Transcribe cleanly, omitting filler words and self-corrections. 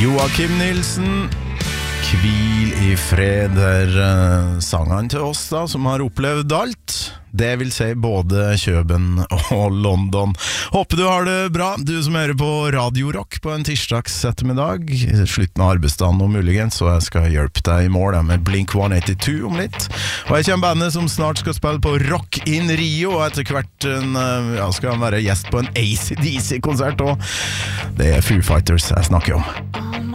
Joakim Nilsen, hvil I fred sang han til oss da, som har opplevd alt. Det vil si både Køben og London. Håper du har det bra, du som hører på Radio Rock på en tirsdags ettermiddag. Slutten av arbeidsdagen og muligens, så jeg skal hjelpe deg I mål med Blink 182 om litt. Og jeg kommer bandet som snart skal spille på Rock in Rio, og etter hvert skal han være gjest på en AC/DC-konsert, og det Foo Fighters jeg snakker om.